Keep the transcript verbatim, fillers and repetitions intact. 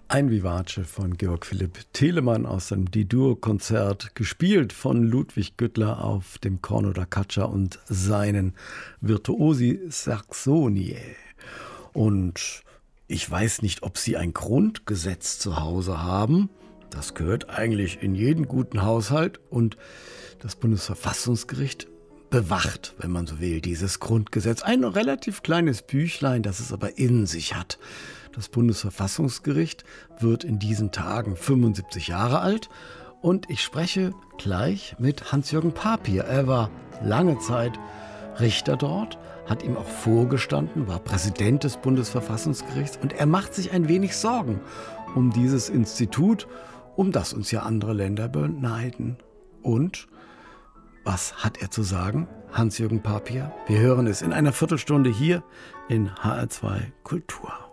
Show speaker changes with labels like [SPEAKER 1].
[SPEAKER 1] Ein Vivace von Georg Philipp Telemann aus dem D-Dur-Konzert, gespielt von Ludwig Güttler auf dem Corno da Caccia und seinen Virtuosi Saxonie. Und ich weiß nicht, ob Sie ein Grundgesetz zu Hause haben. Das gehört eigentlich in jeden guten Haushalt. Und das Bundesverfassungsgericht bewacht, wenn man so will, dieses Grundgesetz. Ein relativ kleines Büchlein, das es aber in sich hat. Das Bundesverfassungsgericht wird in diesen Tagen fünfundsiebzig Jahre alt und ich spreche gleich mit Hans-Jürgen Papier. Er war lange Zeit Richter dort, hat ihm auch vorgestanden, war Präsident des Bundesverfassungsgerichts und er macht sich ein wenig Sorgen um dieses Institut, um das uns ja andere Länder beneiden. Und was hat er zu sagen? Hans-Jürgen Papier. Wir hören es in einer Viertelstunde hier in H R zwei Kultur.